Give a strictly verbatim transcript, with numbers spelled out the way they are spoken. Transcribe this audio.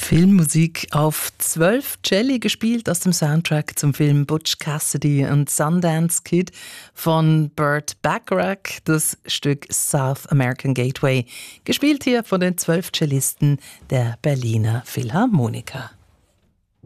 Filmmusik auf zwölf Celli gespielt aus dem Soundtrack zum Film Butch Cassidy und Sundance Kid von Burt Bacharach, das Stück South American Gateway, gespielt hier von den zwölf Cellisten der Berliner Philharmoniker.